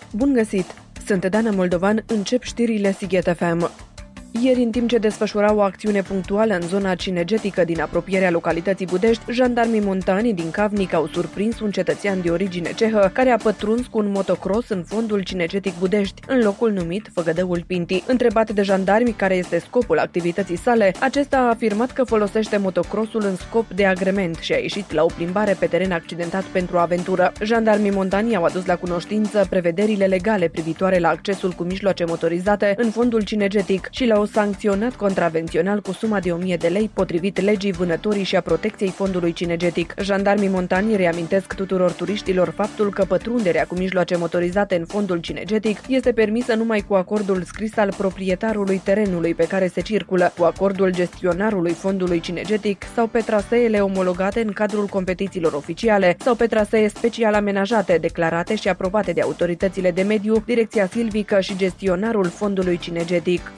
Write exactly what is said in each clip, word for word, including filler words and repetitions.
Bun găsit! Sunt Dana Moldovan, încep știrile Sighet F M. Ieri, în timp ce desfășura o acțiune punctuală în zona cinegetică din apropierea localității Budești, jandarmii montani din Cavnic au surprins un cetățean de origine cehă care a pătruns cu un motocross în fondul cinegetic Budești, în locul numit Făgădăul Pintii. Întrebat de jandarmi care este scopul activității sale, acesta a afirmat că folosește motocrossul în scop de agrement și a ieșit la o plimbare pe teren accidentat pentru aventură. Jandarmii montani au adus la cunoștință prevederile legale privitoare la accesul cu mijloace motorizate în fondul cinegetic și l-au sancționat contravențional cu suma de o mie de lei, potrivit legii vânătorii și a protecției fondului cinegetic. Jandarmii montani reamintesc tuturor turiștilor faptul că pătrunderea cu mijloace motorizate în fondul cinegetic este permisă numai cu acordul scris al proprietarului terenului pe care se circulă, cu acordul gestionarului fondului cinegetic sau pe traseele omologate în cadrul competițiilor oficiale sau pe trasee special amenajate, declarate și aprobate de autoritățile de mediu, Direcția Silvică și gestionarul fondului cinegetic.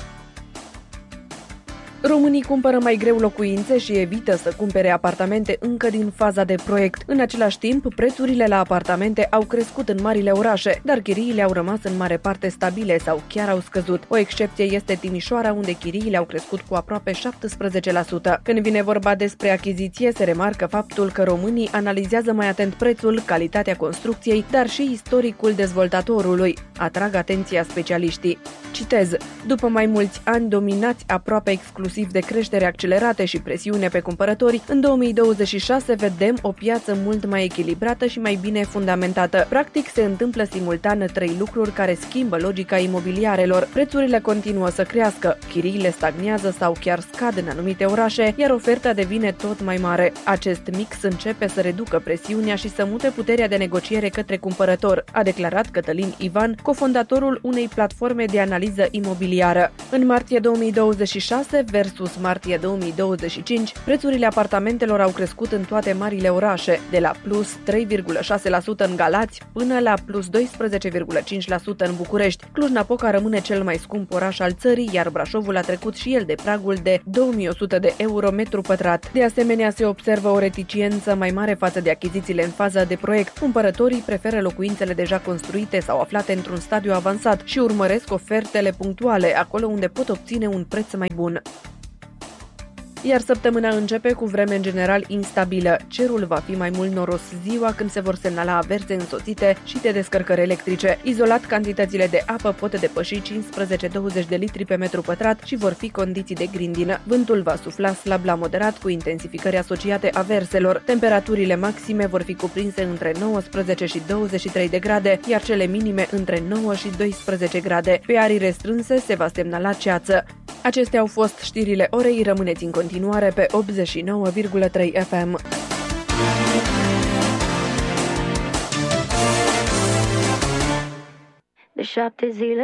Românii cumpără mai greu locuințe și evită să cumpere apartamente încă din faza de proiect. În același timp, prețurile la apartamente au crescut în marile orașe, dar chiriile au rămas în mare parte stabile sau chiar au scăzut. O excepție este Timișoara, unde chiriile au crescut cu aproape șaptesprezece la sută. Când vine vorba despre achiziție, se remarcă faptul că românii analizează mai atent prețul, calitatea construcției, dar și istoricul dezvoltatorului. Atrag atenția specialiștii. Citez: după mai mulți ani dominați aproape exclusiv de creștere accelerate și presiune pe cumpărători, în două mii douăzeci și șase vedem o piață mult mai echilibrată și mai bine fundamentată. Practic se întâmplă simultan trei lucruri care schimbă logica imobiliarelor. Prețurile continuă să crească, chiriile stagnează sau chiar scad în anumite orașe, iar oferta devine tot mai mare. Acest mix începe să reducă presiunea și să mute puterea de negociere către cumpărător, a declarat Cătălin Ivan, cofondatorul unei platforme de analiză imobiliară. În martie două mii douăzeci și șase versus martie două mii douăzeci și cinci, prețurile apartamentelor au crescut în toate marile orașe, de la plus trei virgulă șase la sută în Galați până la plus doisprezece virgulă cinci la sută în București. Cluj-Napoca rămâne cel mai scump oraș al țării, iar Brașovul a trecut și el de pragul de două mii o sută de euro metru pătrat. De asemenea, se observă o reticiență mai mare față de achizițiile în fază de proiect. Cumpărătorii preferă locuințele deja construite sau aflate într-un stadiu avansat și urmăresc ofertele punctuale, acolo unde pot obține un preț mai bun. Iar săptămâna începe cu vreme în general instabilă. Cerul va fi mai mult noros ziua, când se vor semnala averse însoțite și de descărcări electrice. Izolat, cantitățile de apă pot depăși cincisprezece douăzeci de litri pe metru pătrat și vor fi condiții de grindină. Vântul va sufla slab la moderat, cu intensificări asociate averselor. Temperaturile maxime vor fi cuprinse între nouăsprezece și douăzeci și trei de grade, iar cele minime între nouă și doisprezece grade. Pe arii restrânse se va semnala ceață. Acestea au fost știrile orei, rămâneți în continuare pe optzeci și nouă virgulă trei F M. De șapte zile